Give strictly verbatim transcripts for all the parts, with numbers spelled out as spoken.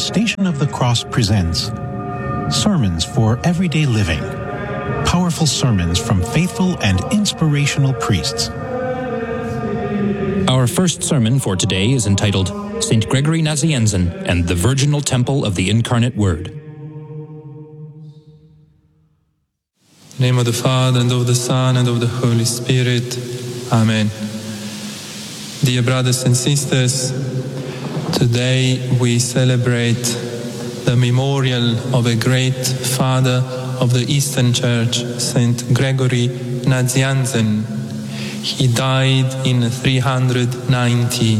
Station of the Cross presents Sermons for Everyday Living. Powerful sermons from faithful and inspirational priests. Our first sermon for today is entitled Saint Gregory Nazianzen and the Virginal Temple of the Incarnate Word. In the name of the Father, and of the Son, and of the Holy Spirit. Amen. Dear brothers and sisters, today we celebrate the memorial of a great father of the Eastern Church, Saint Gregory Nazianzen. He died in three hundred ninety.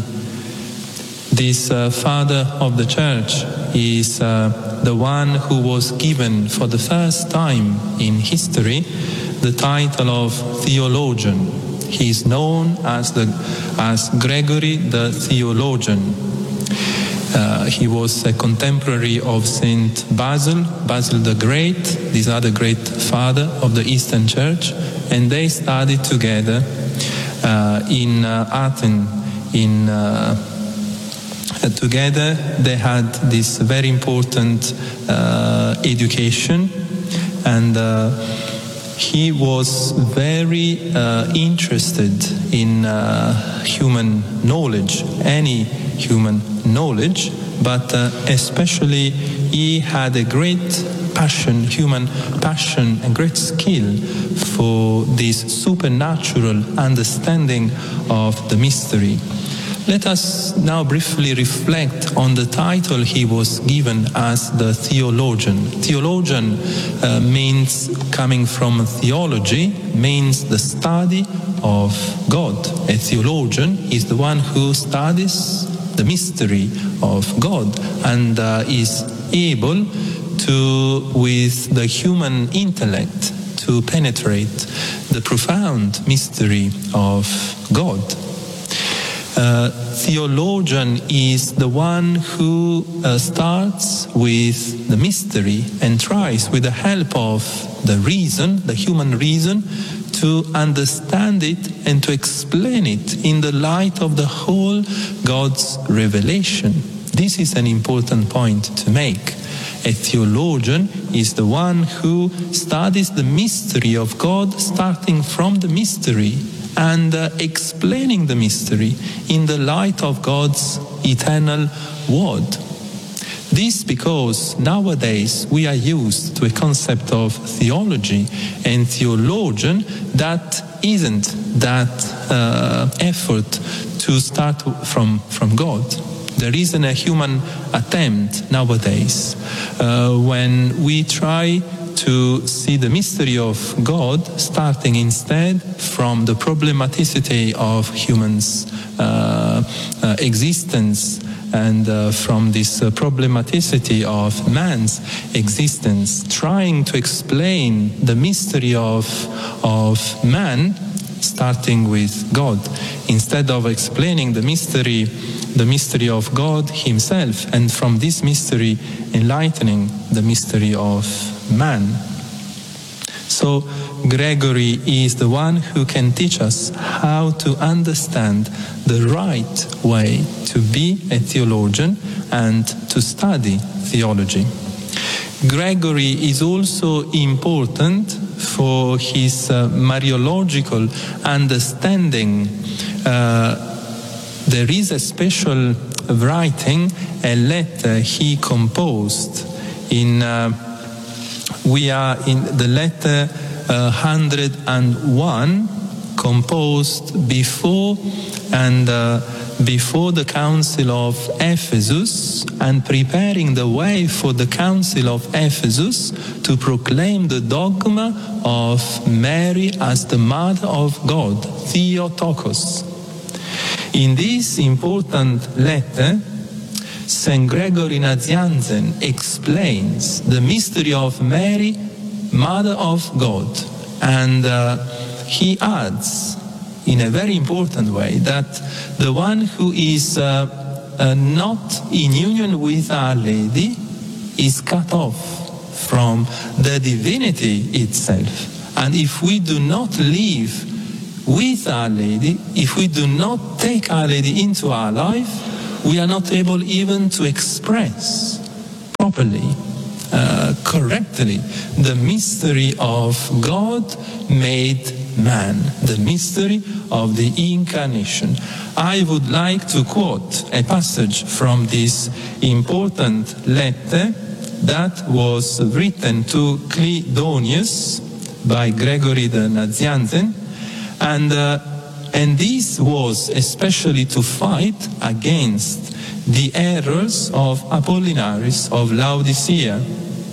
This uh, father of the Church is uh, the one who was given for the first time in history the title of theologian. He is known as, the, as Gregory the Theologian. Uh, he was a contemporary of Saint Basil, Basil the Great, this other great father of the Eastern Church, and they studied together uh, in uh, Athens. In uh, together, they had this very important uh, education, and uh, he was very uh, interested in uh, human knowledge, any human knowledge, but uh, especially he had a great passion, human passion, and great skill for this supernatural understanding of the mystery. Let us now briefly reflect on the title he was given as the theologian. Theologian uh, means, coming from theology, means the study of God. A theologian is the one who studies the mystery of God and uh, is able to, with the human intellect, to penetrate the profound mystery of God. Uh, theologian is the one who uh, starts with the mystery and tries, with the help of the reason, the human reason, to understand it and to explain it in the light of the whole God's revelation. This is an important point to make. A theologian is the one who studies the mystery of God, starting from the mystery and uh, explaining the mystery in the light of God's eternal word. This because nowadays we are used to a concept of theology and theologian that isn't that uh, effort to start from, from God. There isn't a human attempt nowadays uh, when we try to see the mystery of God starting instead from the problematicity of humans' uh, uh, existence and uh, from this uh, problematicity of man's existence, trying to explain the mystery of, of man starting with God, instead of explaining the mystery, the mystery of God himself, and from this mystery enlightening the mystery of man. So Gregory is the one who can teach us how to understand the right way to be a theologian and to study theology. Gregory is also important for his uh, Mariological understanding. Uh, there is a special writing, a letter he composed in uh, we are in the letter uh, one hundred one, composed before and uh, before the Council of Ephesus, and preparing the way for the Council of Ephesus to proclaim the dogma of Mary as the Mother of God, Theotokos. In this important letter, Saint Gregory Nazianzen explains the mystery of Mary, Mother of God, and uh, he adds in a very important way that the one who is uh, uh, not in union with Our Lady is cut off from the divinity itself. And if we do not live with Our Lady, if we do not take Our Lady into our life, we are not able even to express properly, uh, correctly, the mystery of God made man, the mystery of the incarnation. I would like to quote a passage from this important letter that was written to Cledonius by Gregory the Nazianzen, and uh, and this was especially to fight against the errors of Apollinaris of Laodicea,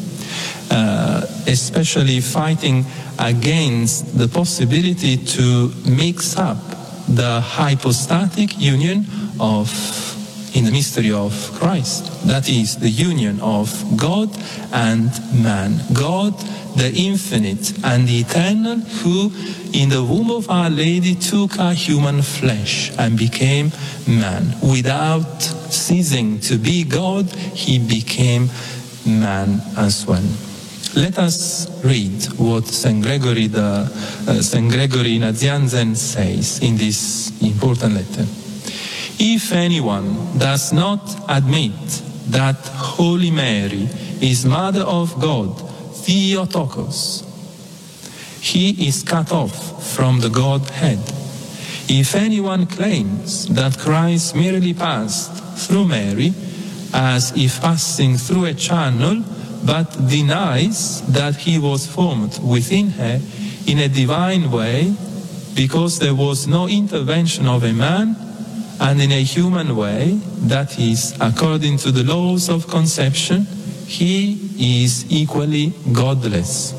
uh, especially fighting against the possibility to mix up the hypostatic union of in the mystery of Christ. That is the union of God and man. God, the infinite and the eternal, who in the womb of Our Lady took our human flesh and became man. Without ceasing to be God, he became man as well. Let us read what Saint Gregory the uh, Saint Gregory Nazianzen says in this important letter. If anyone does not admit that Holy Mary is Mother of God, Theotokos, he is cut off from the Godhead. If anyone claims that Christ merely passed through Mary, as if passing through a channel, but denies that he was formed within her in a divine way, because there was no intervention of a man, and in a human way, that is, according to the laws of conception, he is equally godless.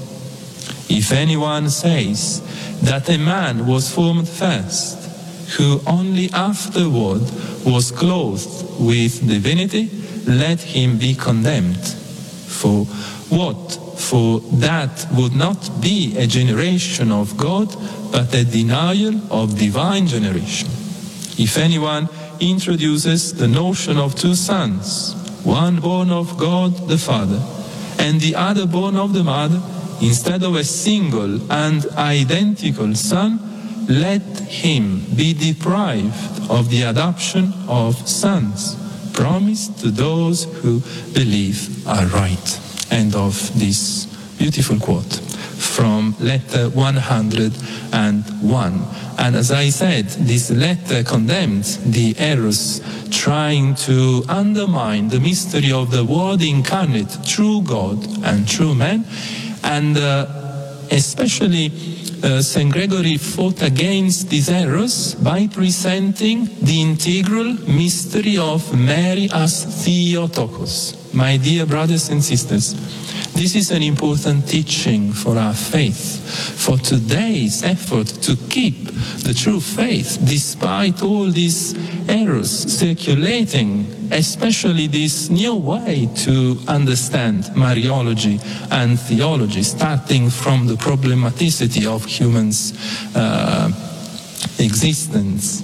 If anyone says that a man was formed first, who only afterward was clothed with divinity, let him be condemned. For what? For that would not be a generation of God, but a denial of divine generation. If anyone introduces the notion of two sons, one born of God the Father, and the other born of the Mother, instead of a single and identical son, let him be deprived of the adoption of sons promised to those who believe aright. End of this beautiful quote from letter one hundred one. And as I said, this letter condemned the errors trying to undermine the mystery of the Word incarnate, true God and true man. And uh, especially uh, Saint Gregory fought against these errors by presenting the integral mystery of Mary as Theotokos. My dear brothers and sisters, this is an important teaching for our faith, for today's effort to keep the true faith despite all these errors circulating, especially this new way to understand Mariology and theology, starting from the problematicity of humans' uh, existence.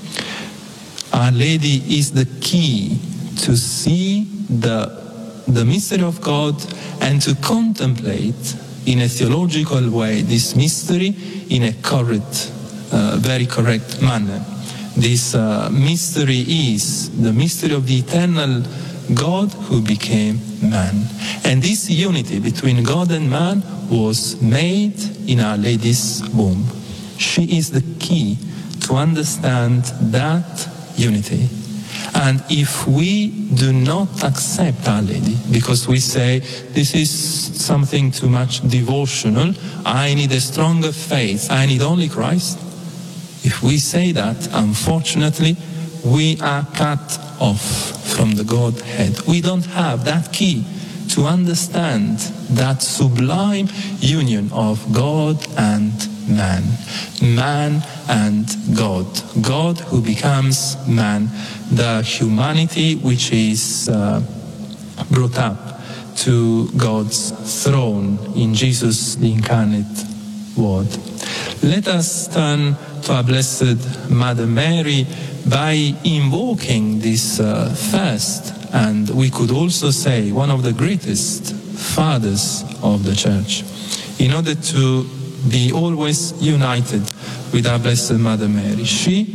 Our Lady is the key to see the the mystery of God and to contemplate in a theological way this mystery in a correct, uh, very correct manner. This uh, mystery is the mystery of the eternal God who became man. And this unity between God and man was made in Our Lady's womb. She is the key to understand that unity. And if we do not accept Our Lady, because we say, this is something too much devotional, I need a stronger faith, I need only Christ, if we say that, unfortunately, we are cut off from the Godhead. We don't have that key to understand that sublime union of God and man, man and God, God who becomes man, the humanity which is uh, brought up to God's throne in Jesus, the incarnate Word. Let us turn to our Blessed Mother Mary by invoking this uh, first, and we could also say one of the greatest fathers of the Church, in order to be always united with our Blessed Mother Mary. She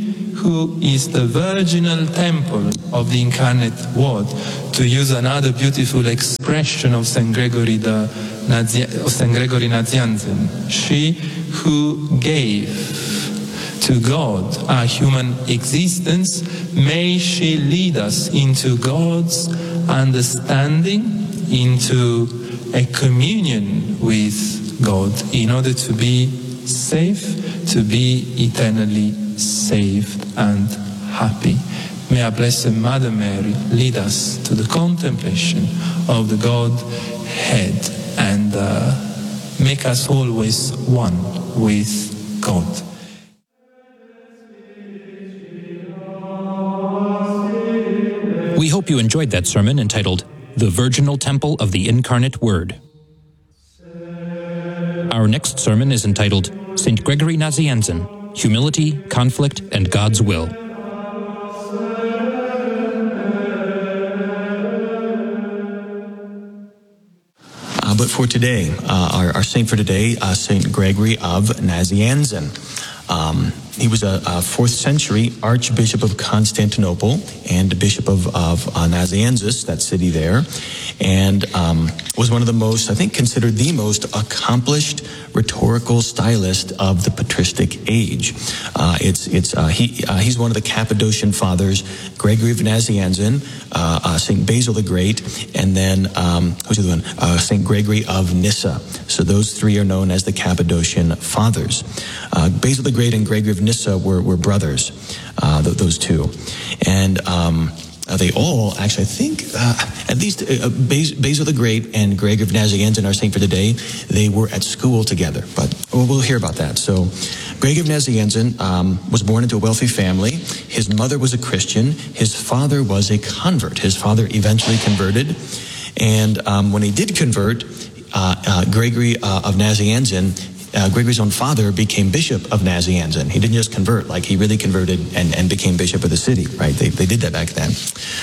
who is the virginal temple of the incarnate Word, to use another beautiful expression of Saint Gregory the Nazi- of Saint Gregory Nazianzen, she who gave to God our human existence, may she lead us into God's understanding, into a communion with God, in order to be safe, to be eternally saved and happy. May our Blessed Mother Mary lead us to the contemplation of the Godhead and uh, make us always one with God. We hope you enjoyed that sermon entitled The Virginal Temple of the Incarnate Word. Our next sermon is entitled Saint Gregory Nazianzen, Humility, Conflict, and God's Will. Uh, but for today, uh, our, our saint for today, uh, Saint Gregory of Nazianzen. Um, he was a, a fourth century Archbishop of Constantinople and Bishop of, of uh, Nazianzus, that city there, and um, was one of the most, I think, considered the most accomplished rhetorical stylist of the patristic age. Uh, it's it's uh, he uh, he's one of the Cappadocian fathers, Gregory of Nazianzen, uh, uh, Saint Basil the Great, and then um, who's the other one? Uh, Saint Gregory of Nyssa. So those three are known as the Cappadocian fathers. Uh, Basil the Great and Gregory of Nyssa were were brothers, uh, th- those two, and. Um, Uh, they all, actually, I think, uh, at least uh, Bas- Basil the Great and Gregory of Nazianzen, our saint for today, they were at school together. But we'll, we'll hear about that. So, Gregory of Nazianzen um, was born into a wealthy family. His mother was a Christian. His father was a convert. His father eventually converted. And um, when he did convert, uh, uh, Gregory uh, of Nazianzen, Uh, Gregory's own father became Bishop of Nazianzen. He didn't just convert, like he really converted and, and became Bishop of the city, right? They they did that back then.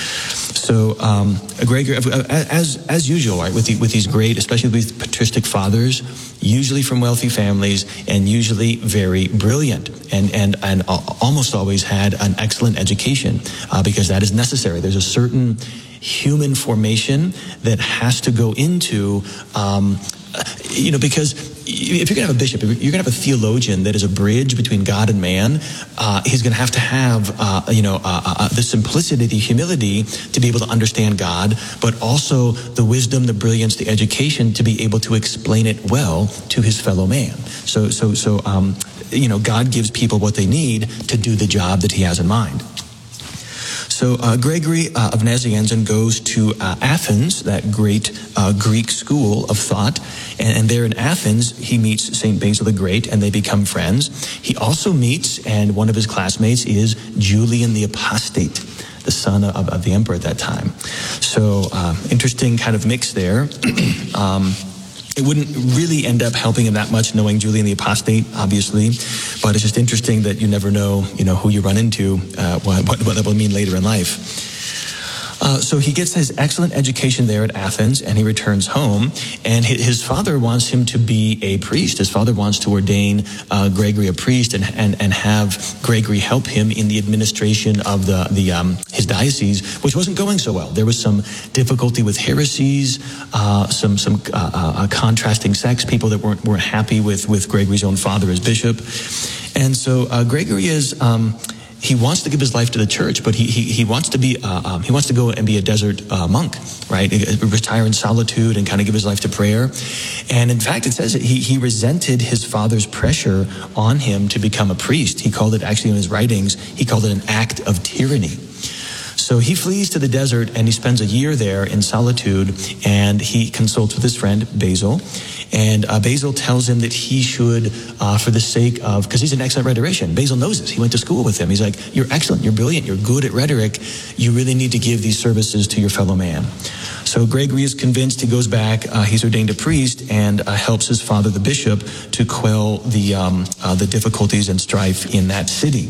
So um, Gregory, as as usual, right, with the, with these great, especially with patristic fathers, usually from wealthy families and usually very brilliant, and and and almost always had an excellent education uh, because that is necessary. There's a certain human formation that has to go into, um, you know, because if you're going to have a bishop, if you're going to have a theologian that is a bridge between God and man, uh, he's going to have to have, uh, you know, uh, uh, the simplicity, the humility to be able to understand God, but also the wisdom, the brilliance, the education to be able to explain it well to his fellow man. So, so, so, um, you know, God gives people what they need to do the job that he has in mind. So uh, Gregory uh, of Nazianzen goes to uh, Athens, that great uh, Greek school of thought, and, and there in Athens he meets Saint Basil the Great, and they become friends. He also meets, and one of his classmates is Julian the Apostate, the son of, of the emperor at that time. So uh, interesting kind of mix there. um, It wouldn't really end up helping him that much knowing Julian the Apostate, obviously, but it's just interesting that you never know, you know, who you run into, uh, what, what that will mean later in life. Uh, so he gets his excellent education there at Athens, and he returns home, and his father wants him to be a priest. His father wants to ordain uh, Gregory a priest and, and and have Gregory help him in the administration of the the um, his diocese, which wasn't going so well. There was some difficulty with heresies, uh, some some uh, uh, contrasting sects, people that weren't weren't happy with with Gregory's own father as bishop, and so uh, Gregory is. Um, He wants to give his life to the church, but he he, he wants to be uh, um, he wants to go and be a desert uh, monk, right? Retire in solitude and kind of give his life to prayer. And in fact, it says that he he resented his father's pressure on him to become a priest. He called it, actually in his writings, he called it an act of tyranny. So he flees to the desert, and he spends a year there in solitude, and he consults with his friend Basil. And uh, Basil tells him that he should, uh, for the sake of, because he's an excellent rhetorician. Basil knows this. He went to school with him. He's like, you're excellent, you're brilliant, you're good at rhetoric. You really need to give these services to your fellow man. So Gregory is convinced. He goes back. Uh, he's ordained a priest and uh, helps his father, the bishop, to quell the um, uh, the difficulties and strife in that city.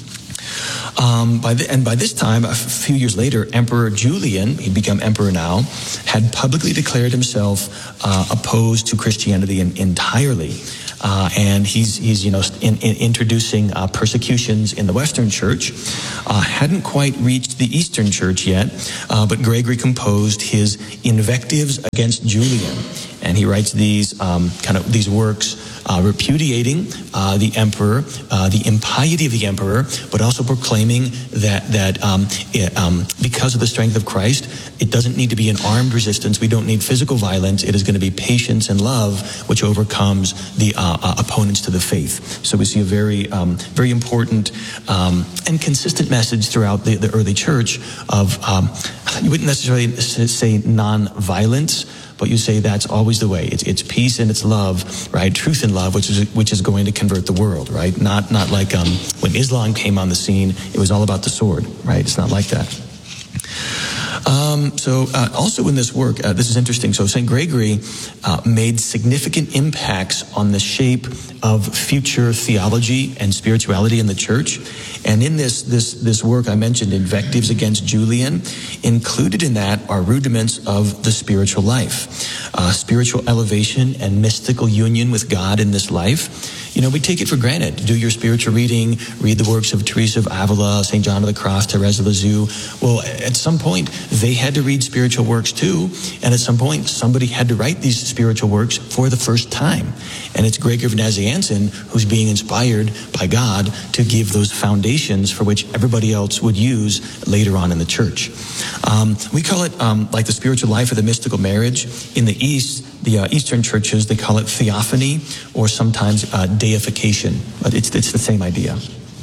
Um, by the, and by this time, a few years later, Emperor Julian, he'd become emperor now, had publicly declared himself uh, opposed to Christianity in, entirely. uh, and he's he's you know in, in introducing uh, persecutions in the Western Church. Uh, hadn't quite reached the Eastern Church yet, uh, but Gregory composed his Invectives against Julian, and he writes these um, kind of these works uh, repudiating uh, the emperor, uh, the impiety of the emperor, but also proclaiming that that um, it, um, because of the strength of Christ, it doesn't need to be an armed resistance. We don't need physical violence. It is going to be patience and love which overcomes the uh, uh, opponents to the faith. So we see a very, um, very important um, and consistent message throughout the, the early church of, um, you wouldn't necessarily say non-violence, but you say that's always the way. It's it's peace and it's love, right? Truth and love, which is which is going to convert the world, right? Not not like um, when Islam came on the scene, it was all about the sword, right? It's not like that. Um, so uh, also in this work, uh, this is interesting. So Saint Gregory uh, made significant impacts on the shape of future theology and spirituality in the church. And in this this this work, I mentioned Invectives against Julian. Included in that are rudiments of the spiritual life, uh, spiritual elevation and mystical union with God in this life. You know, we take it for granted. Do your spiritual reading, read the works of Teresa of Avila, Saint John of the Cross, Teresa of Lisieux. Well, at some point, they had to read spiritual works too, and at some point, somebody had to write these spiritual works for the first time. And it's Gregory of Nazianzen who's being inspired by God to give those foundations for which everybody else would use later on in the church. Um, we call it um, like the spiritual life or the mystical marriage. In the East, the uh, Eastern churches, they call it theophany or sometimes uh, deification, but it's it's the same idea.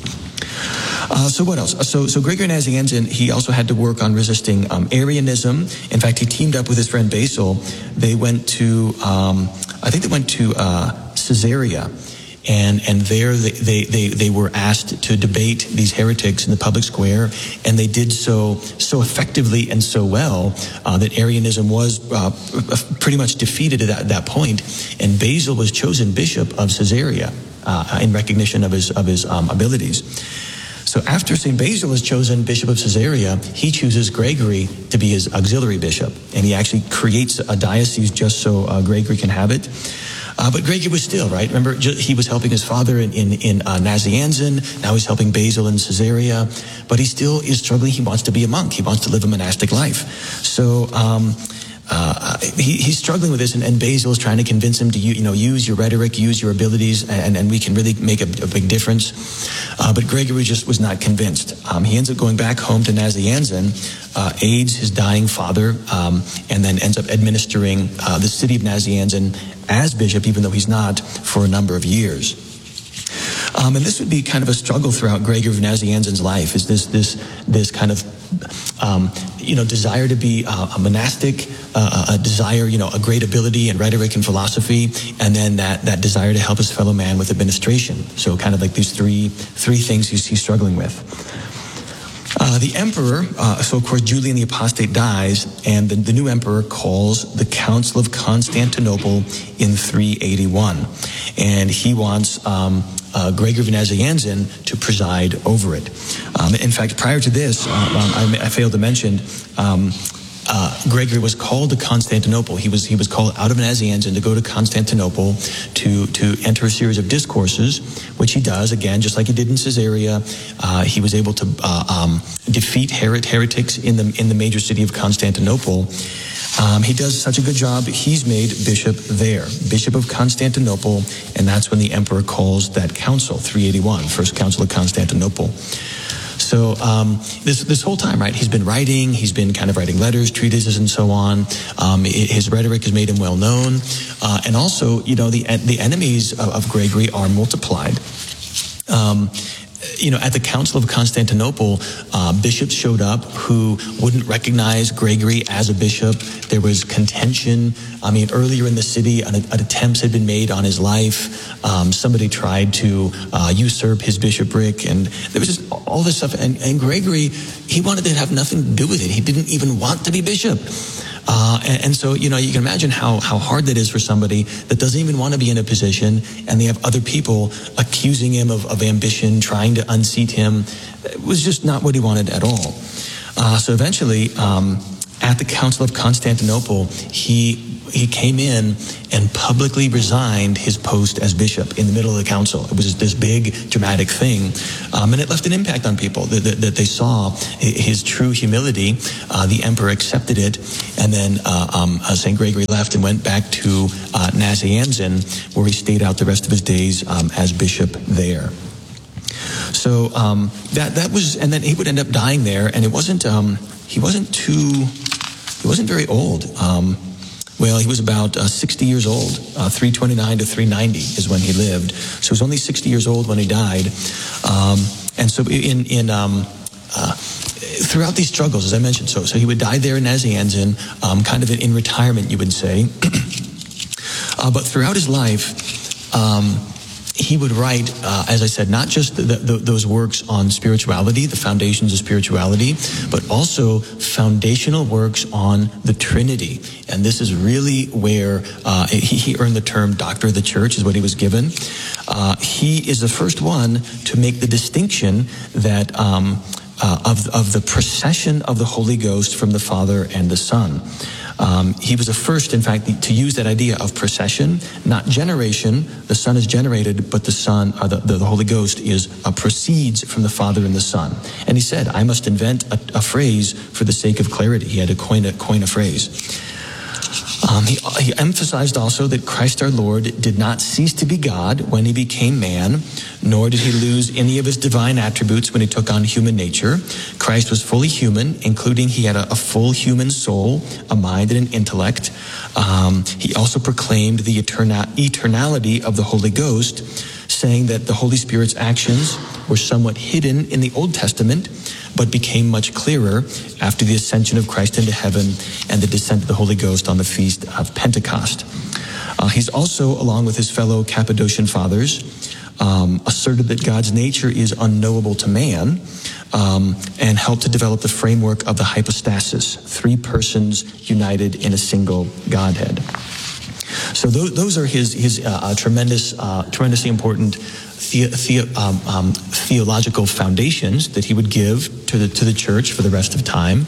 Uh, so what else? So so Gregory Nazianzen, he also had to work on resisting um, Arianism. In fact, he teamed up with his friend Basil. They went to, um, I think they went to uh, Caesarea. And and there they, they, they, they were asked to debate these heretics in the public square, and they did so so effectively and so well uh, that Arianism was uh, pretty much defeated at that, that point. And Basil was chosen bishop of Caesarea uh, in recognition of his of his um, abilities. So after Saint Basil is chosen bishop of Caesarea, he chooses Gregory to be his auxiliary bishop, and he actually creates a diocese just so uh, Gregory can have it. Uh, but Gregory was still, right? Remember, he was helping his father in, in, in uh, Nazianzen. Now he's helping Basil in Caesarea. But he still is struggling. He wants to be a monk. He wants to live a monastic life. So um, uh, he, he's struggling with this, and, and Basil is trying to convince him to you know, use your rhetoric, use your abilities, and, and we can really make a, a big difference. Uh, but Gregory just was not convinced. Um, he ends up going back home to Nazianzen, uh, aids his dying father, um, and then ends up administering uh, the city of Nazianzen as bishop, even though he's not, for a number of years. Um, and this would be kind of a struggle throughout Gregory of Nazianzen's life, is this this this kind of um, you know desire to be uh, a monastic, uh, a desire, you know, a great ability in rhetoric and philosophy, and then that that desire to help his fellow man with administration. So kind of like these three three things he's, he's struggling with. Uh, the emperor, uh, so of course Julian the Apostate dies, and the, the new emperor calls the Council of Constantinople in three eighty-one. And he wants um, uh, Gregory of Nazianzen to preside over it. Um, in fact, prior to this, uh, um, I, I failed to mention, um, Uh, Gregory was called to Constantinople. He was he was called out of Nazianzen to go to Constantinople to to enter a series of discourses, which he does again, just like he did in Caesarea. Uh, he was able to uh, um, defeat her- heretics in the in the major city of Constantinople. Um, he does such a good job. He's made bishop there, Bishop of Constantinople, and that's when the emperor calls that council, three eighty-one, First Council of Constantinople. So um, this this whole time, right, he's been writing, he's been kind of writing letters, treatises, and so on. Um, his rhetoric has made him well known. Uh, and also, you know, the the enemies of, of Gregory are multiplied. Um, you know, at the Council of Constantinople, uh, bishops showed up who wouldn't recognize Gregory as a bishop. There was contention. I mean, earlier in the city, an, an attempts had been made on his life. Um, somebody tried to uh, usurp his bishopric, and there was just all this stuff. And, and Gregory, he wanted to have nothing to do with it. He didn't even want to be bishop. Uh, and, and so, you know, you can imagine how, how hard that is for somebody that doesn't even want to be in a position, and they have other people accusing him of, of ambition, trying to unseat him. It was just not what he wanted at all. Uh, so eventually, um, at the Council of Constantinople, he he came in and publicly resigned his post as bishop in the middle of the council. It was this big, dramatic thing. Um, and it left an impact on people that, that, that they saw his true humility. Uh, the emperor accepted it. And then uh, um, uh, Saint Gregory left and went back to uh, Nazianzen, where he stayed out the rest of his days um, as bishop there. So um, that that was, and then he would end up dying there. And it wasn't, um, he wasn't too, he wasn't very old. Um, well, he was about uh, sixty years old. Uh, three twenty-nine to three ninety is when he lived. So he was only sixty years old when he died. Um, and so in in um, uh, throughout these struggles, as I mentioned, so so he would die there in Nazianzen, um, kind of in, in retirement, you would say. uh, but throughout his life, um, he would write, uh, as I said, not just the, the, those works on spirituality, the foundations of spirituality, but also foundational works on the Trinity. And this is really where uh, he, he earned the term Doctor of the Church, is what he was given. Uh, he is the first one to make the distinction that um, uh, of, of the procession of the Holy Ghost from the Father and the Son. Um, he was the first, in fact, to use that idea of procession, not generation. The Son is generated, but the Son, uh, the, the Holy Ghost, is uh, proceeds from the Father and the Son. And he said, "I must invent a, a phrase for the sake of clarity." He had to coin a coin a phrase. Um, he, he emphasized also that Christ our Lord did not cease to be God when he became man, nor did he lose any of his divine attributes when he took on human nature. Christ was fully human, including he had a, a full human soul, a mind, and an intellect. Um, he also proclaimed the eterna- eternality of the Holy Ghost, saying that the Holy Spirit's actions were somewhat hidden in the Old Testament, but became much clearer after the ascension of Christ into heaven and the descent of the Holy Ghost on the feast of Pentecost. Uh, he's also, along with his fellow Cappadocian fathers, um, asserted that God's nature is unknowable to man, um, and helped to develop the framework of the hypostasis, three persons united in a single Godhead. So those, those are his his uh, tremendous, uh, tremendously important the, the, um, um, theological foundations that he would give to the to the church for the rest of time.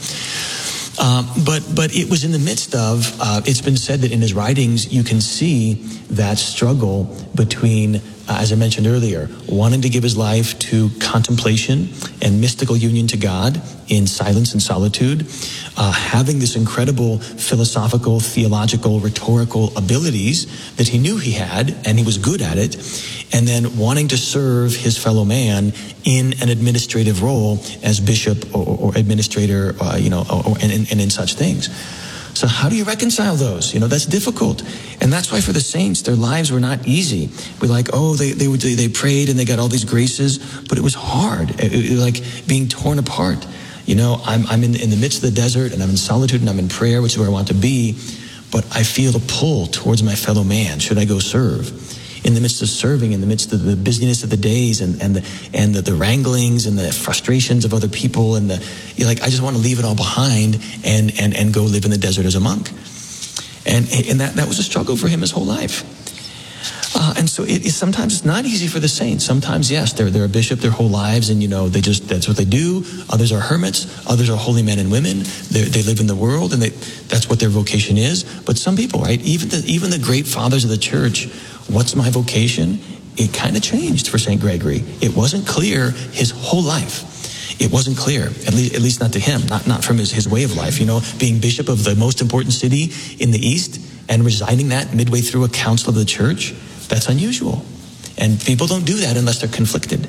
Um, but but it was in the midst of. Uh, it's been said that in his writings you can see that struggle between, uh, as I mentioned earlier, wanting to give his life to contemplation and mystical union to God in silence and solitude, uh, having this incredible philosophical, theological, rhetorical abilities that he knew he had, and he was good at it, and then wanting to serve his fellow man in an administrative role as bishop or, or administrator, uh, you know, or, or, and, and in such things. So how do you reconcile those? You know, that's difficult. And that's why for the saints, their lives were not easy. We're like, oh, they they, they, they prayed and they got all these graces, but it was hard. It, it, it, like being torn apart. You know, I'm I'm in, in the midst of the desert and I'm in solitude and I'm in prayer, which is where I want to be, but I feel a pull towards my fellow man. Should I go serve? In the midst of serving, in the midst of the busyness of the days and, and the and the, the wranglings and the frustrations of other people, and the you're like, I just want to leave it all behind and and and go live in the desert as a monk. And and that, that was a struggle for him his whole life. Uh, and so it is sometimes it's not easy for the saints. Sometimes, yes, they're they're a bishop their whole lives, and you know they just that's what they do. Others are hermits. Others are holy men and women. They they live in the world, and they that's what their vocation is. But some people, right? Even the even the great fathers of the church. What's my vocation? It kind of changed for Saint Gregory. It wasn't clear his whole life. It wasn't clear, at least, at least not to him, not, not from his, his way of life. You know, being bishop of the most important city in the East and resigning that midway through a council of the church, that's unusual. And people don't do that unless they're conflicted.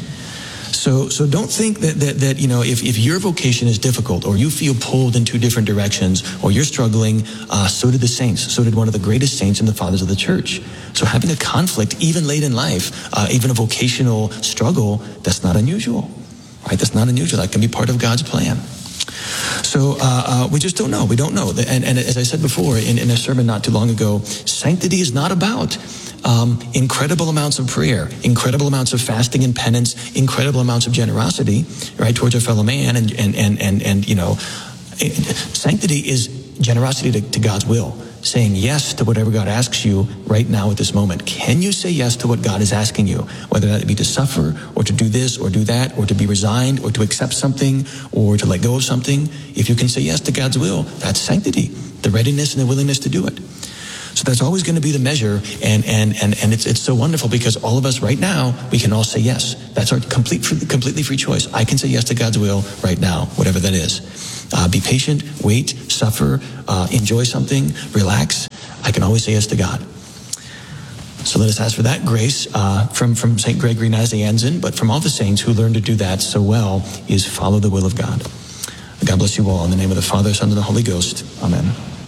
So so don't think that, that, that you know, if, if your vocation is difficult or you feel pulled in two different directions or you're struggling, uh, so did the saints. So did one of the greatest saints and the fathers of the church. So having a conflict, even late in life, uh, even a vocational struggle, that's not unusual, right? That's not unusual. That can be part of God's plan. So uh, uh, we just don't know. We don't know. And, and as I said before in, in a sermon not too long ago, sanctity is not about um, incredible amounts of prayer, incredible amounts of fasting and penance, incredible amounts of generosity, right, towards our fellow man. And, and, and, and, and you know, sanctity is generosity to, to God's will. Saying yes to whatever God asks you right now at this moment. Can you say yes to what God is asking you? Whether that be to suffer or to do this or do that or to be resigned or to accept something or to let go of something. If you can say yes to God's will, that's sanctity. The readiness and the willingness to do it. So that's always going to be the measure, and and and and it's it's so wonderful because all of us right now, we can all say yes. That's our complete completely free choice. I can say yes to God's will right now, whatever that is. Uh, be patient, wait, suffer, uh, enjoy something, relax. I can always say yes to God. So let us ask for that grace uh, from, from Saint Gregory Nazianzen, but from all the saints who learn to do that so well, is follow the will of God. God bless you all. In the name of the Father, Son, and the Holy Ghost. Amen.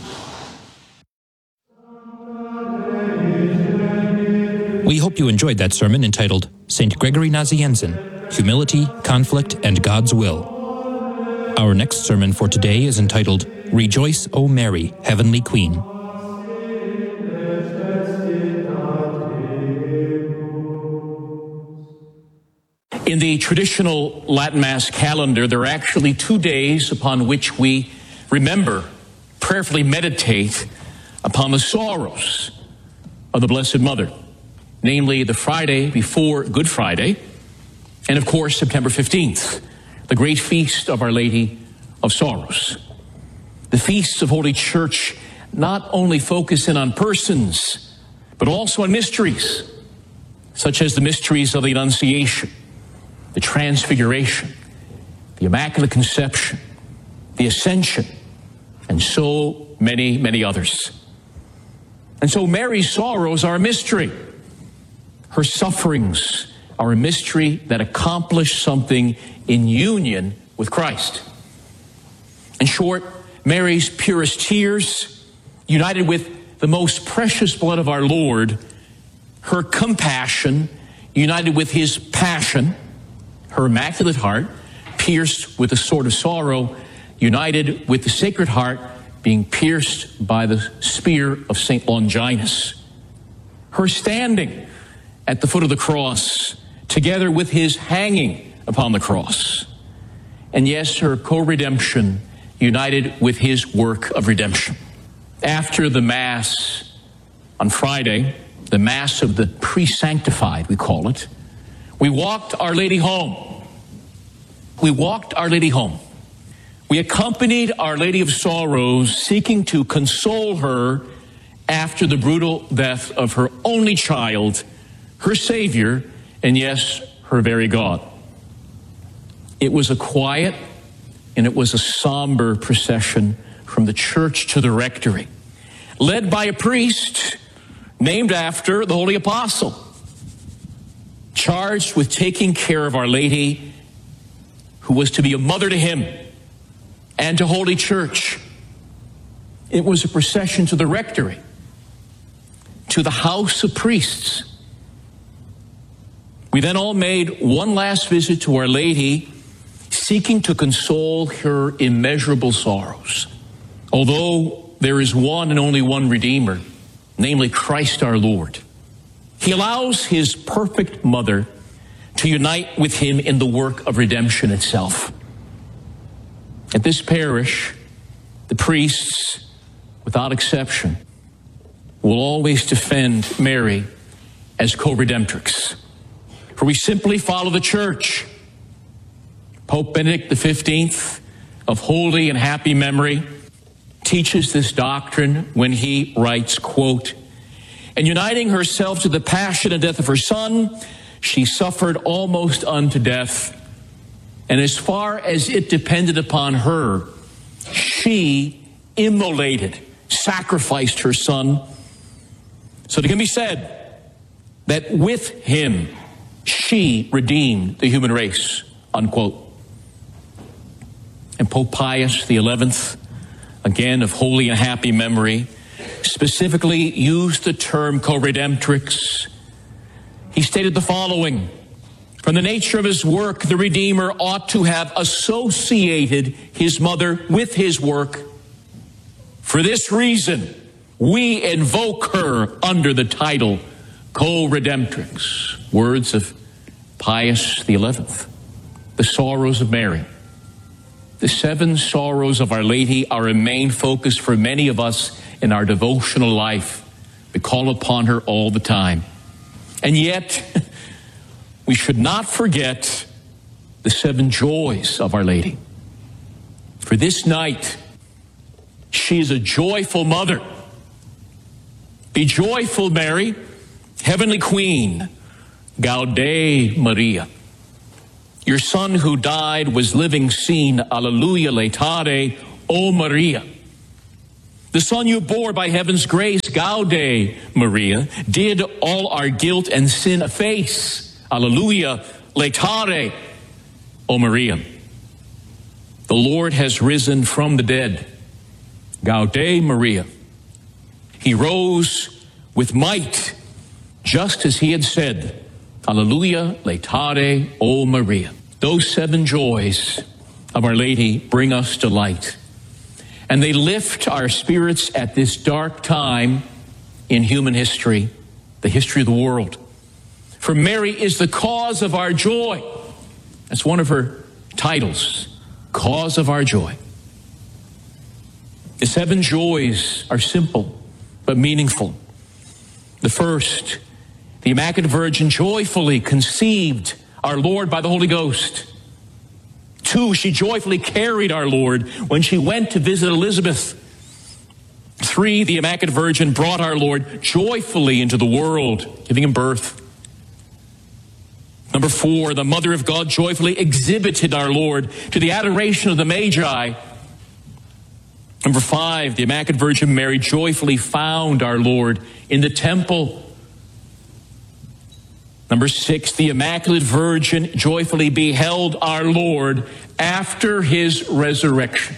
We hope you enjoyed that sermon entitled Saint Gregory Nazianzen, Humility, Conflict, and God's Will. Our next sermon for today is entitled Rejoice, O Mary, Heavenly Queen. In the traditional Latin Mass calendar, there are actually two days upon which we remember, prayerfully meditate upon the sorrows of the Blessed Mother, namely the Friday before Good Friday, and of course September fifteenth, the great feast of Our Lady of Sorrows. The feasts of Holy Church not only focus in on persons, but also on mysteries, such as the mysteries of the Annunciation, the Transfiguration, the Immaculate Conception, the Ascension, and so many, many others. And so Mary's sorrows are a mystery. Her sufferings are a mystery that accomplish something in union with Christ. In short, Mary's purest tears, united with the most precious blood of our Lord, her compassion, united with his passion, her immaculate heart, pierced with the sword of sorrow, united with the Sacred Heart, being pierced by the spear of Saint Longinus. Her standing at the foot of the cross, together with his hanging upon the cross. And yes, her co-redemption, united with his work of redemption. After the Mass on Friday, the Mass of the pre-sanctified, we call it, we walked Our Lady home. We walked Our Lady home. We accompanied Our Lady of Sorrows, seeking to console her after the brutal death of her only child, her Savior, and yes, her very God. It was a quiet and it was a somber procession from the church to the rectory, led by a priest named after the Holy Apostle, charged with taking care of Our Lady, who was to be a mother to him and to Holy Church. It was a procession to the rectory, to the house of priests. We then all made one last visit to Our Lady, seeking to console her immeasurable sorrows. Although there is one and only one Redeemer, namely Christ our Lord, he allows his perfect mother to unite with him in the work of redemption itself. At this parish, the priests, without exception, will always defend Mary as co-redemptrix. For we simply follow the Church. Pope Benedict the fifteenth, of holy and happy memory, teaches this doctrine when he writes, quote, "And uniting herself to the passion and death of her Son, she suffered almost unto death. And as far as it depended upon her, she immolated, sacrificed her Son. So it can be said that with him, she redeemed the human race," unquote. And Pope Pius the eleventh, again of holy and happy memory, specifically used the term co-redemptrix. He stated the following: "From the nature of his work, the Redeemer ought to have associated his mother with his work. For this reason, we invoke her under the title co-redemptrix." Words of Pius the eleventh. The sorrows of Mary. The seven sorrows of Our Lady are a main focus for many of us in our devotional life. We call upon her all the time. And yet, we should not forget the seven joys of Our Lady. For this night, she is a joyful mother. Be joyful, Mary, heavenly queen, Gaude Maria. Your son who died was living seen, Alleluia, laetare, O Maria. The son you bore by heaven's grace, Gaude Maria, did all our guilt and sin efface, Alleluia, laetare, O Maria. The Lord has risen from the dead, Gaude Maria. He rose with might, just as he had said, Alleluia, laetare, O Maria. Those seven joys of Our Lady bring us delight, and they lift our spirits at this dark time in human history, the history of the world. For Mary is the cause of our joy. That's one of her titles, cause of our joy. The seven joys are simple but meaningful. The first, the Immaculate Virgin joyfully conceived our Lord by the Holy Ghost. Two, she joyfully carried our Lord when she went to visit Elizabeth. Three, the Immaculate Virgin brought our Lord joyfully into the world, giving him birth. Number four, the Mother of God joyfully exhibited our Lord to the adoration of the Magi. Number five, the Immaculate Virgin Mary joyfully found our Lord in the temple. Number six, the Immaculate Virgin joyfully beheld our Lord after his resurrection.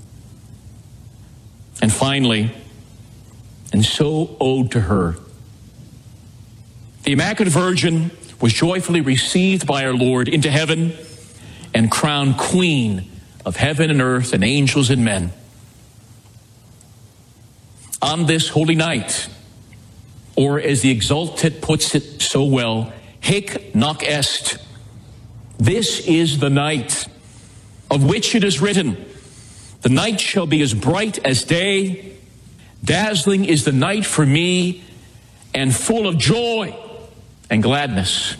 And finally, and so owed to her, the Immaculate Virgin was joyfully received by our Lord into heaven and crowned Queen of heaven and earth and angels and men. On this holy night, or as the Exultet puts it so well, Hic noc est. This is the night of which it is written, the night shall be as bright as day. Dazzling is the night for me, and full of joy and gladness.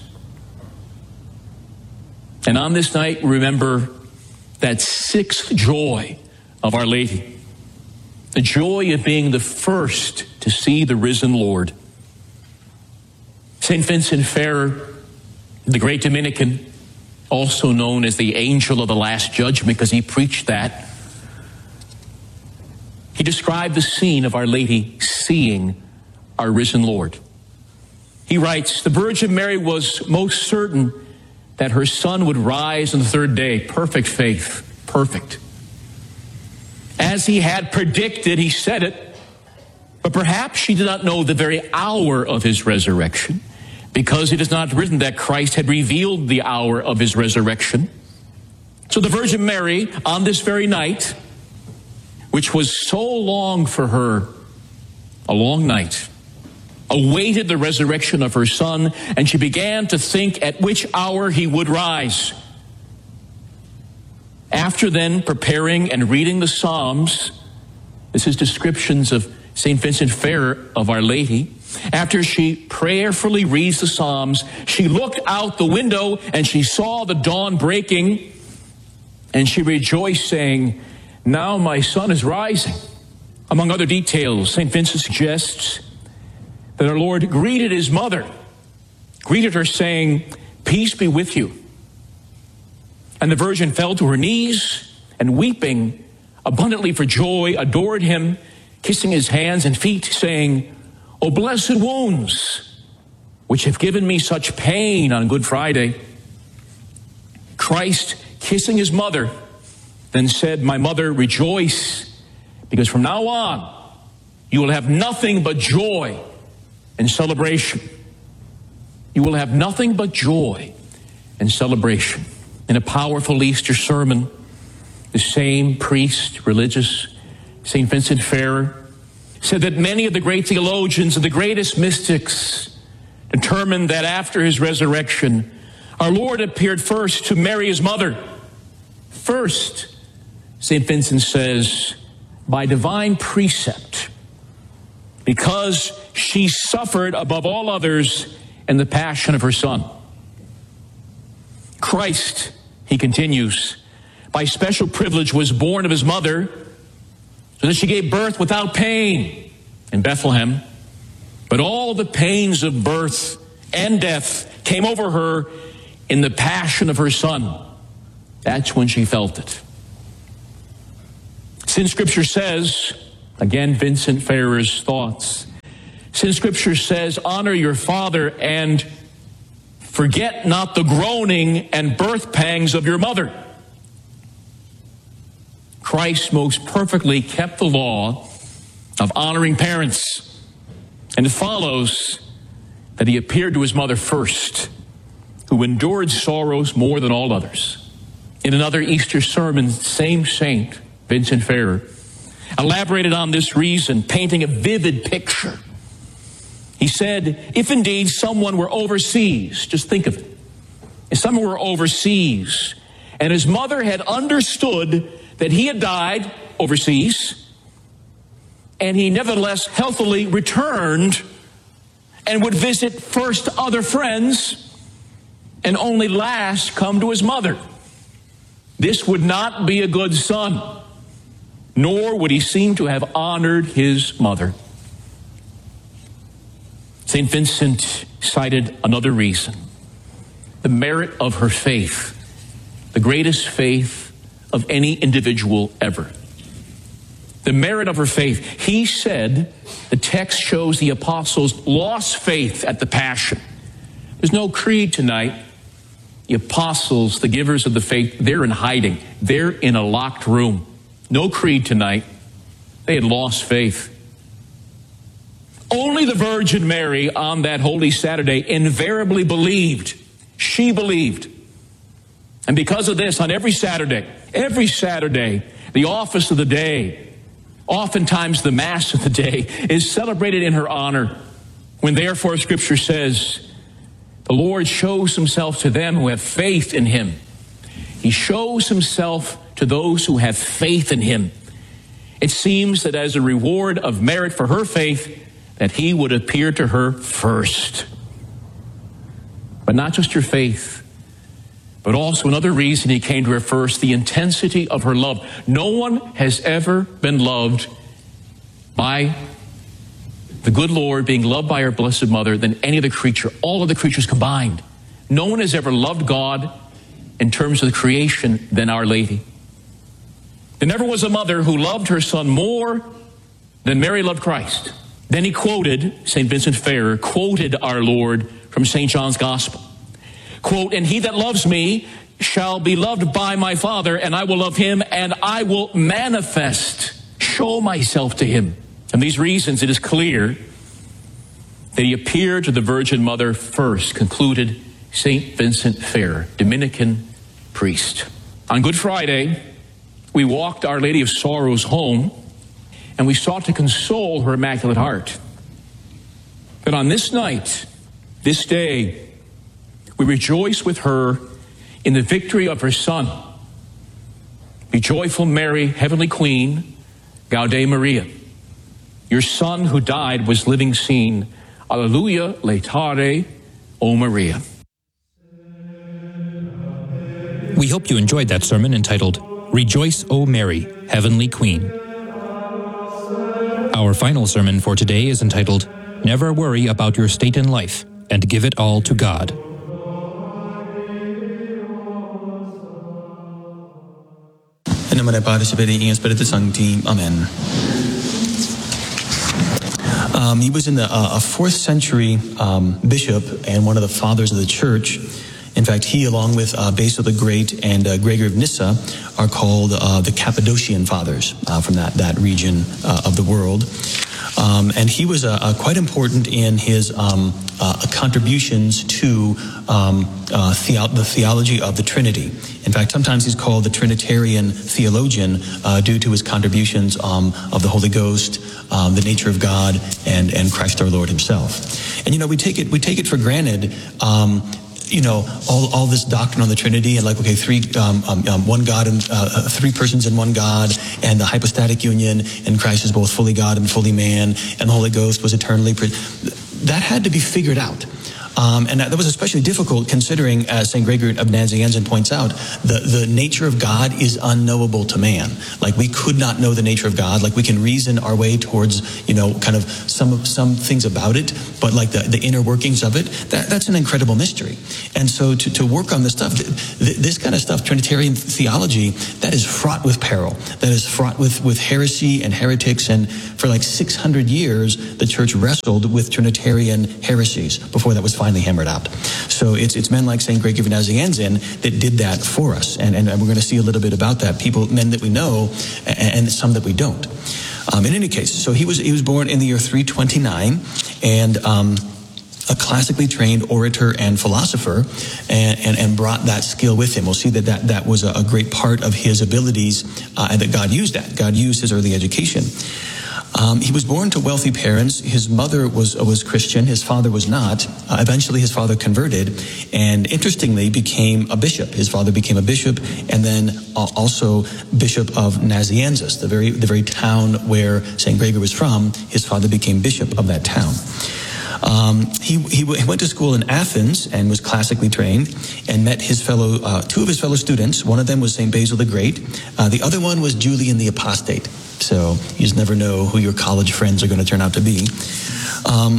And on this night, remember that sixth joy of Our Lady, the joy of being the first to see the risen Lord. Saint Vincent Ferrer, the great Dominican, also known as the angel of the Last Judgment because he preached that, he described the scene of Our Lady seeing our risen Lord. He writes, the Virgin Mary was most certain that her son would rise on the third day. Perfect faith, perfect. As he had predicted, he said it, but perhaps she did not know the very hour of his resurrection, because it is not written that Christ had revealed the hour of his resurrection. So the Virgin Mary, on this very night, which was so long for her, a long night, awaited the resurrection of her son, and she began to think at which hour he would rise. After then preparing and reading the Psalms, this is descriptions of Saint Vincent Ferrer of Our Lady. After she prayerfully reads the Psalms, she looked out the window and she saw the dawn breaking, and she rejoiced, saying, now my son is rising. Among other details, Saint Vincent suggests that our Lord greeted his mother, greeted her saying, peace be with you. And the Virgin fell to her knees and weeping abundantly for joy, adored him, kissing his hands and feet, saying, O blessed wounds, which have given me such pain on Good Friday. Christ, kissing his mother, then said, my mother, rejoice, because from now on you will have nothing but joy and celebration. You will have nothing but joy and celebration. In a powerful Easter sermon, the same priest, religious, Saint Vincent Ferrer, said that many of the great theologians and the greatest mystics determined that after his resurrection, our Lord appeared first to Mary, his mother. First, Saint Vincent says, by divine precept, because she suffered above all others in the passion of her son. Christ, he continues, by special privilege was born of his mother, so that she gave birth without pain in Bethlehem. But all the pains of birth and death came over her in the passion of her Son. That's when she felt it. Since Scripture says, again, Vincent Ferrer's thoughts, since Scripture says, honor your father and forget not the groaning and birth pangs of your mother, Christ most perfectly kept the law of honoring parents. And it follows that he appeared to his mother first, who endured sorrows more than all others. In another Easter sermon, same saint, Vincent Ferrer, elaborated on this reason, painting a vivid picture. He said, if indeed someone were overseas, just think of it, if someone were overseas and his mother had understood that he had died overseas, and he nevertheless healthily returned and would visit first other friends and only last come to his mother, this would not be a good son, nor would he seem to have honored his mother. Saint Vincent cited another reason, the merit of her faith, the greatest faith of any individual ever. The merit of her faith. He said the text shows the apostles lost faith at the Passion. There's no creed tonight. The apostles, the givers of the faith, they're in hiding. They're in a locked room. No creed tonight. They had lost faith. Only the Virgin Mary on that Holy Saturday invariably believed. She believed. And because of this, on every Saturday, every Saturday, the office of the day, oftentimes the Mass of the day, is celebrated in her honor. When therefore Scripture says, the Lord shows himself to them who have faith in him. He shows himself to those who have faith in him. It seems that as a reward of merit for her faith, that he would appear to her first. But not just her faith, but also another reason he came to her first, the intensity of her love. No one has ever been loved by the good Lord, being loved by our Blessed Mother, than any other creature, all of the creatures combined. No one has ever loved God in terms of the creation than Our Lady. There never was a mother who loved her son more than Mary loved Christ. Then he quoted, Saint Vincent Ferrer quoted our Lord from Saint John's Gospel. Quote, and he that loves me shall be loved by my Father, and I will love him, and I will manifest, show myself to him. And these reasons, it is clear that he appeared to the Virgin Mother first, concluded Saint Vincent Ferrer, Dominican priest. On Good Friday, we walked Our Lady of Sorrows home, and we sought to console her Immaculate Heart. But on this night, this day, we rejoice with her in the victory of her Son. Be joyful, Mary, Heavenly Queen, Gaude Maria. Your Son who died was living seen. Alleluia, laetare, O Maria. We hope you enjoyed that sermon entitled, Rejoice, O Mary, Heavenly Queen. Our final sermon for today is entitled, Never Worry About Your State in Life, and Give It All to God. In nomine Patris et Filii et Spiritus Sancti. Amen. Um, he was in the uh, a fourth century um, bishop and one of the fathers of the church. In fact, he, along with uh, Basil the Great and uh, Gregory of Nyssa, are called uh, the Cappadocian Fathers uh, from that, that region uh, of the world. Um, and he was uh, uh, quite important in his um, uh, contributions to um, uh, theo- the theology of the Trinity. In fact, sometimes he's called the Trinitarian theologian uh, due to his contributions um, of the Holy Ghost, um, the nature of God, and and Christ our Lord himself. And you know, we take it we take it for granted. Um, You know, all all this doctrine on the Trinity, and like, okay, three, um, um, one God and uh, three persons in one God, and the hypostatic union, and Christ is both fully God and fully man, and the Holy Ghost was eternally. Pre- that had to be figured out. Um, and that, that was especially difficult considering, as Saint Gregory of Nazianzen points out, the, the nature of God is unknowable to man. Like, we could not know the nature of God. Like, we can reason our way towards, you know, kind of some some things about it, but like the, the inner workings of it, that, that's an incredible mystery. And so to, to work on this stuff, th- this kind of stuff, Trinitarian theology, that is fraught with peril. That is fraught with, with heresy and heretics. And for like six hundred years, the church wrestled with Trinitarian heresies before that was finally hammered out. So it's it's men like Saint Gregory of Nazianzen that did that for us. And, and we're going to see a little bit about that. People, men that we know, and, and some that we don't. Um, in any case, so he was he was born in the year three twenty-nine, and um, a classically trained orator and philosopher, and, and, and brought that skill with him. We'll see that that, that was a, a great part of his abilities, uh, and that God used that. God used his early education. Um, he was born to wealthy parents. His mother was was Christian. His father was not. Uh, eventually, his father converted, and interestingly, became a bishop. His father became a bishop, and then uh, also Bishop of Nazianzus, the very the very town where Saint Gregory was from. His father became bishop of that town. Um, he, he, w- he went to school in Athens and was classically trained, and met his fellow uh, two of his fellow students. One of them was Saint Basil the Great. Uh, the other one was Julian the Apostate. So you just never know who your college friends are going to turn out to be. Um,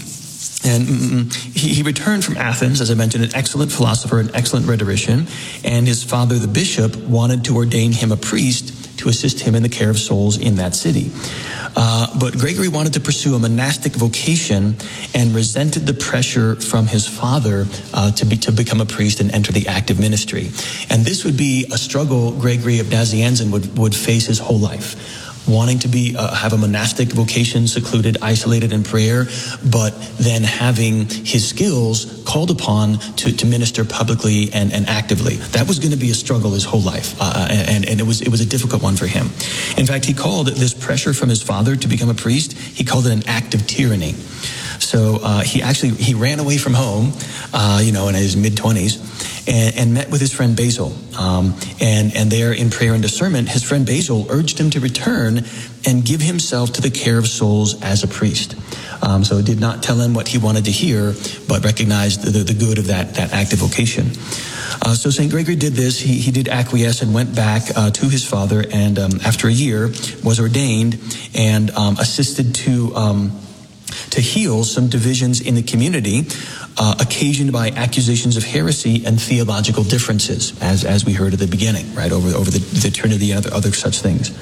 and mm, he, he returned from Athens, as I mentioned, an excellent philosopher, an excellent rhetorician, and his father, the bishop, wanted to ordain him a priest to assist him in the care of souls in that city. Uh, but Gregory wanted to pursue a monastic vocation and resented the pressure from his father uh, to be to become a priest and enter the active ministry. And this would be a struggle Gregory of Nazianzen would, would face his whole life. Wanting to be uh, have a monastic vocation, secluded, isolated in prayer, but then having his skills called upon to, to minister publicly and, and actively. That was going to be a struggle his whole life, uh, and, and it was it was a difficult one for him. In fact, he called this pressure from his father to become a priest, he called it an act of tyranny. So uh, he actually he ran away from home, uh, you know, in his mid twenties. And, and met with his friend Basil. Um, and, and there in prayer and discernment, his friend Basil urged him to return and give himself to the care of souls as a priest. Um, so it did not tell him what he wanted to hear, but recognized the, the good of that, that active vocation. Uh, so Saint Gregory did this. He, he did acquiesce and went back uh, to his father, and um, after a year was ordained and um, assisted to... Um, to heal some divisions in the community uh, occasioned by accusations of heresy and theological differences, as as we heard at the beginning, right, over over the, the Trinity and other, other such things.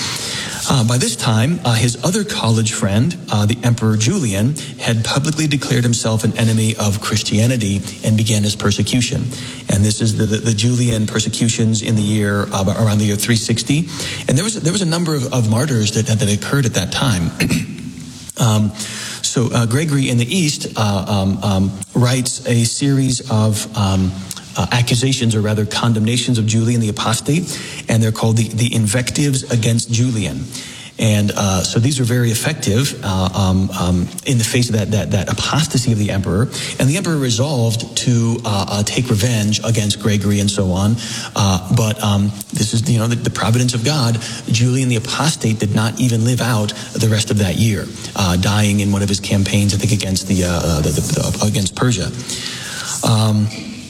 Uh, by this time, uh, his other college friend, uh, the Emperor Julian, had publicly declared himself an enemy of Christianity and began his persecution. And this is the, the, the Julian persecutions in the year, uh, around the year three sixty. And there was, there was a number of, of martyrs that, that occurred at that time. um, So uh, Gregory in the East uh, um, um, writes a series of um, uh, accusations, or rather condemnations of Julian the Apostate, and they're called the, the Invectives Against Julian. And uh, so these were very effective uh, um, um, in the face of that, that that apostasy of the emperor. And the emperor resolved to uh, uh, take revenge against Gregory and so on. Uh, but um, this is, you know, the, the providence of God. Julian the Apostate did not even live out the rest of that year, uh, dying in one of his campaigns, I think, against the, uh, the, the, the against Persia. Um,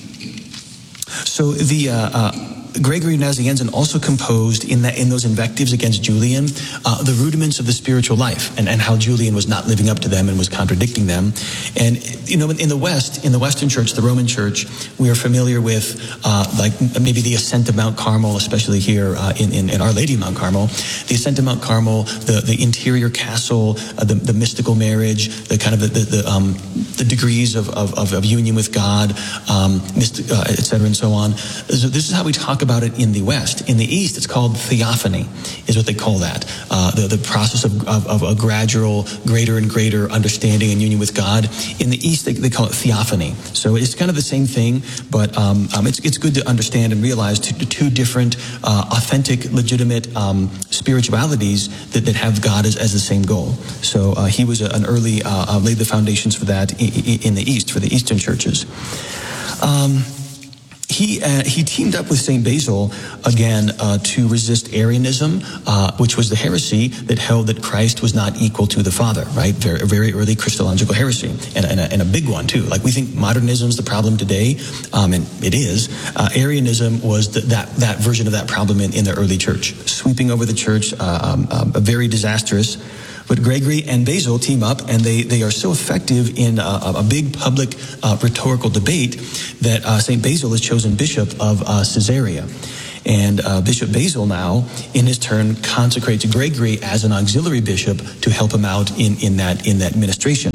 so the. Uh, uh, Gregory of Nazianzen also composed in that in those invectives against Julian uh, the rudiments of the spiritual life, and, and how Julian was not living up to them and was contradicting them. And you know, in the West, in the Western Church, the Roman Church, we are familiar with uh, like maybe the ascent of Mount Carmel, especially here uh, in, in in Our Lady of Mount Carmel, the ascent of Mount Carmel, the the interior castle, uh, the the mystical marriage, the kind of the the, the um the degrees of of, of union with God, um, mystic, uh, et cetera, and so on. So this is how we talk about it in the West. In the East, it's called theophany, is what they call that. Uh, the, the process of, of, of a gradual, greater and greater understanding and union with God. In the East, they, they call it theophany. So it's kind of the same thing, but um, um, it's, it's good to understand and realize two, two different uh, authentic, legitimate um, spiritualities that, that have God as, as the same goal. So uh, he was a, an early, uh, uh, laid the foundations for that in, in the East, for the Eastern churches. Um, he uh, he teamed up with Saint Basil again uh, to resist Arianism, uh, which was the heresy that held that Christ was not equal to the Father, right? Very, very early Christological heresy, and, and, a, and a big one too. Like we think modernism is the problem today, um, and it is. Uh, Arianism was the, that that version of that problem in, in the early church, sweeping over the church, uh, um, um, very disastrous. But Gregory and Basil team up, and they, they are so effective in a, a big public uh, rhetorical debate that uh, Saint Basil is chosen bishop of uh, Caesarea. And uh, Bishop Basil now, in his turn, consecrates Gregory as an auxiliary bishop to help him out in, in that in that administration.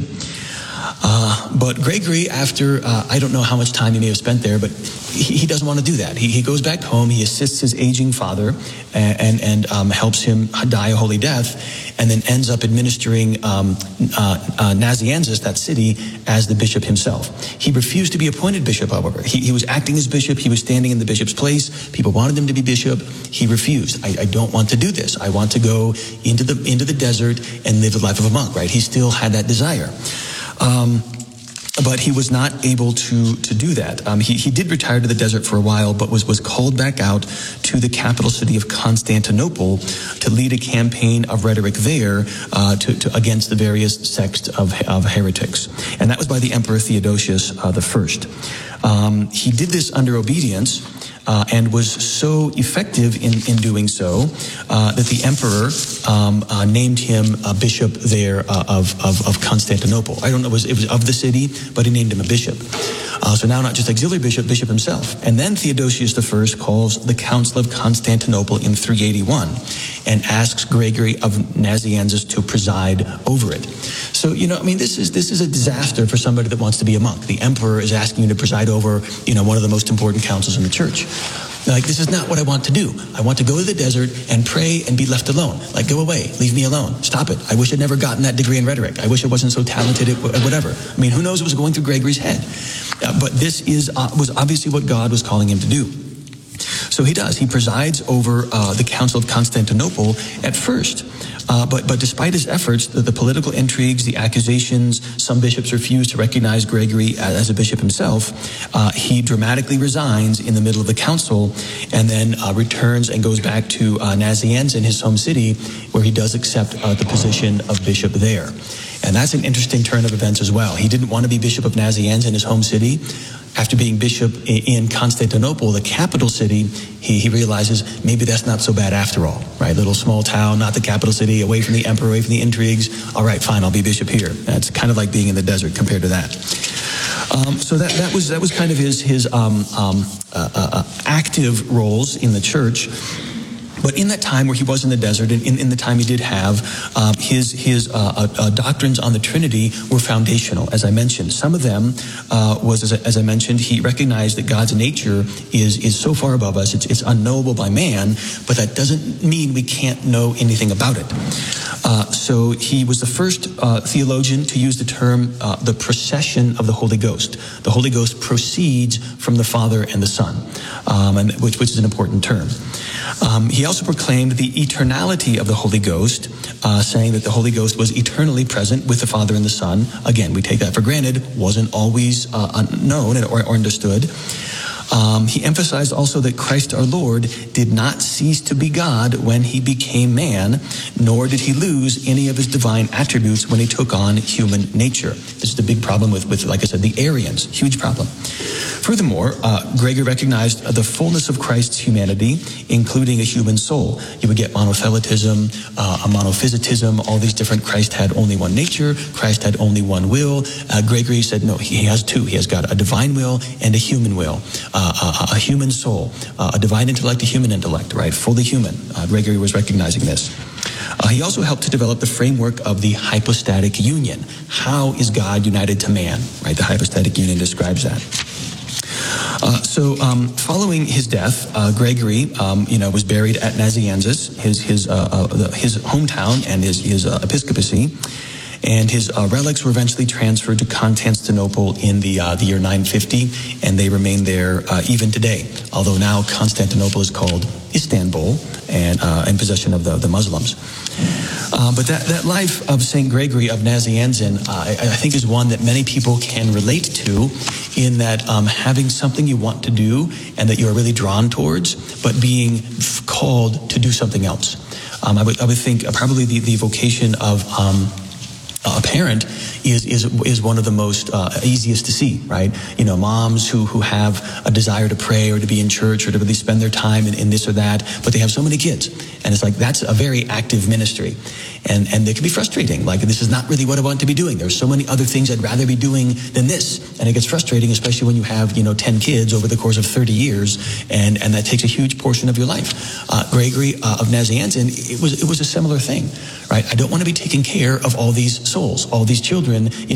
Uh, but Gregory, after, uh, I don't know how much time he may have spent there, but he, he doesn't want to do that. He, he goes back home, he assists his aging father, and, and, and um, helps him die a holy death, and then ends up administering um, uh, uh, Nazianzus, that city, as the bishop himself. He refused to be appointed bishop, however. He, he was acting as bishop, he was standing in the bishop's place, people wanted him to be bishop, he refused. I, I don't want to do this. I want to go into the, into the desert and live the life of a monk, right? He still had that desire. Um, but he was not able to to do that. Um, he, he did retire to the desert for a while, but was, was called back out to the capital city of Constantinople to lead a campaign of rhetoric there uh, to, to against the various sects of, of heretics. And that was by the Emperor Theodosius uh, the First. Um, he did this under obedience, Uh, and was so effective in, in doing so uh, that the emperor um, uh, named him a bishop there uh, of, of, of Constantinople. I don't know, it was, it was of the city, but he named him a bishop. Uh, so now not just auxiliary bishop, bishop himself. And then Theodosius the First calls the Council of Constantinople in three eighty-one and asks Gregory of Nazianzus to preside over it. So, you know, I mean, this is this is a disaster for somebody that wants to be a monk. The emperor is asking you to preside over, you know, one of the most important councils in the church. Like, this is not what I want to do. I want to go to the desert and pray and be left alone. Like, go away. Leave me alone. Stop it. I wish I'd never gotten that degree in rhetoric. I wish I wasn't so talented at whatever. I mean, who knows what was going through Gregory's head? Uh, but this is uh, was obviously what God was calling him to do. So he does. He presides over uh, the Council of Constantinople at first. Uh, but, but despite his efforts, the, the political intrigues, the accusations, some bishops refuse to recognize Gregory as, as a bishop himself. Uh, he dramatically resigns in the middle of the council and then uh, returns and goes back to uh, Nazianzus, his home city, where he does accept uh, the position of bishop there. And that's an interesting turn of events as well. He didn't want to be bishop of Nazianzus in his home city. After being bishop in Constantinople, the capital city, he, he realizes maybe that's not so bad after all, right? Little small town, not the capital city, away from the emperor, away from the intrigues. All right, fine, I'll be bishop here. That's kind of like being in the desert compared to that. Um, so that, that was that was kind of his his um, um, uh, uh, active roles in the church. But in that time where he was in the desert, and in, in the time he did have, um, his his uh, uh, doctrines on the Trinity were foundational, as I mentioned. Some of them uh, was, as I, as I mentioned, he recognized that God's nature is is so far above us, it's, it's unknowable by man, but that doesn't mean we can't know anything about it. Uh, so he was the first uh, theologian to use the term uh, the procession of the Holy Ghost. The Holy Ghost proceeds from the Father and the Son, um, and which, which is an important term. Um, he also proclaimed the eternality of the Holy Ghost, uh, saying that the Holy Ghost was eternally present with the Father and the Son. Again, we take that for granted, wasn't always uh, known or, or understood. Um, he emphasized also that Christ our Lord did not cease to be God when he became man, nor did he lose any of his divine attributes when he took on human nature. This is the big problem with, with like I said, the Arians. Huge problem. Furthermore, uh, Gregory recognized uh, the fullness of Christ's humanity, including a human soul. You would get monothelitism, uh, a monophysitism, all these different. Christ had only one nature. Christ had only one will. Uh, Gregory said, no, he has two. He has got a divine will and a human will. Uh, a, a human soul, uh, a divine intellect, a human intellect, right? Fully human. Uh, Gregory was recognizing this. Uh, he also helped to develop the framework of the hypostatic union. How is God united to man, right? The hypostatic union describes that. Uh, so, um, following his death, uh, Gregory, um, you know, was buried at Nazianzus, his his uh, uh, his hometown and his his uh, episcopacy. And his uh, relics were eventually transferred to Constantinople in the uh, the year nine fifty, and they remain there uh, even today. Although now Constantinople is called Istanbul, and uh, in possession of the, the Muslims. Uh, but that, that life of Saint Gregory of Nazianzen, uh, I, I think, is one that many people can relate to, in that um, having something you want to do and that you're really drawn towards, but being f- called to do something else. Um, I would I would think uh, probably the, the vocation of um, a parent is is is one of the most uh, easiest to see, right? You know, moms who who have a desire to pray or to be in church or to really spend their time in, in this or that, but they have so many kids, and it's like that's a very active ministry, and and it can be frustrating. Like, this is not really what I want to be doing. There's so many other things I'd rather be doing than this, and it gets frustrating, especially when you have you know ten kids over the course of thirty years, and and that takes a huge portion of your life. Uh, Gregory uh, of Nazianzen, it was it was a similar thing, right? I don't want to be taking care of all these souls, all these children.